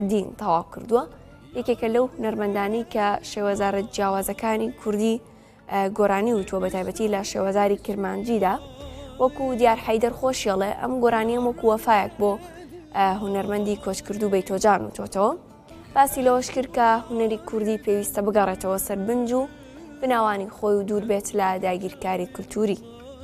دین تەواو کردووە یەکێکە لەو هونەرمەندانی کە شێوەزارە جیاوازەکانی کوردی گۆرانی وتووە بە تایبەتی لە شێوەزاری کرمانجیدا وەکو دیار حەیدەر خۆشیڵێ ئەم گۆرانیە وەکو وەفایەک بۆ هونەرمەندی کۆچکردو بەیتۆجان وتۆتەوە باسی لەوەش کرد کە هونەری کوردی پێویستە بگەڕێتەوە سەر بنج و بناوانی خۆی و دوور بێت لە داگیرکاری کولتوری.